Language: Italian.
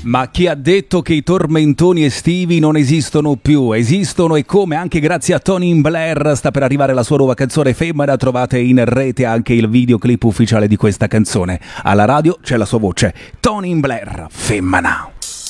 Ma chi ha detto che i tormentoni estivi non esistono più? Esistono, e come, anche grazie a Tony Blair. Sta per arrivare la sua nuova canzone Femmina, trovate in rete anche il videoclip ufficiale di questa canzone. Alla radio c'è la sua voce, Tony Blair, Femmina.